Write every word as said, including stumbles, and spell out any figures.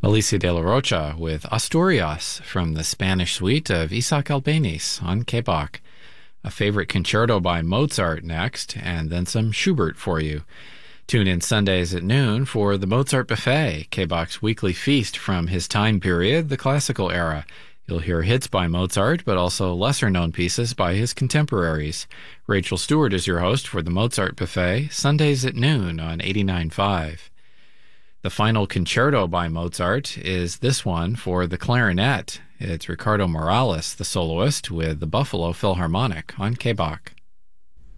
Alicia de la Rocha with Asturias from the Spanish suite of Isaac Albéniz on K B O C. A favorite concerto by Mozart next, and then some Schubert for you. Tune in Sundays at noon for the Mozart Buffet, K B O C's weekly feast from his time period, the classical era. You'll hear hits by Mozart, but also lesser-known pieces by his contemporaries. Rachel Stewart is your host for the Mozart Buffet, Sundays at noon on eighty-nine point five. The final concerto by Mozart is this one for the clarinet. It's Ricardo Morales, the soloist, with the Buffalo Philharmonic on K B O C.